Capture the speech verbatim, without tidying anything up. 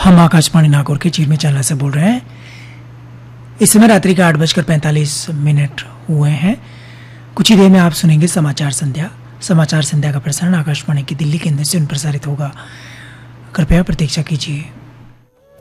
हम आकाशवाणी नागौर के चीरमी चैनल से बोल रहे हैं। इस समय रात्रि के आठ बजकर पैंतालीस मिनट हुए हैं। कुछ ही देर में आप सुनेंगे समाचार संध्या। समाचार संध्या का प्रसारण आकाशवाणी की दिल्ली केंद्र से प्रसारित होगा। कृपया प्रतीक्षा कीजिए।